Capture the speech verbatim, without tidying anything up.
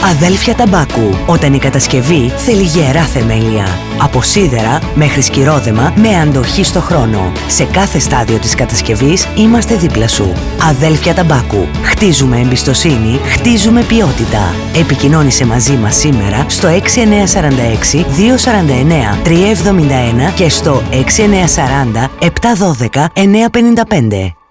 Αδέλφια Ταμπάκου. Όταν η κατασκευή θέλει γερά θεμέλια. Από σίδερα μέχρι σκυρόδεμα με αντοχή στο χρόνο. Σε κάθε στάδιο της κατασκευής είμαστε δίπλα σου. Αδέλφια Ταμπάκου. Χτίζουμε εμπιστοσύνη, χτίζουμε ποιότητα. Επικοινώνησε μαζί μας σήμερα στο έξι εννιά τέσσερα έξι δύο τέσσερα εννιά τρία επτά ένα και στο έξι εννιά τέσσερα μηδέν επτά ένα δύο εννιά πέντε πέντε.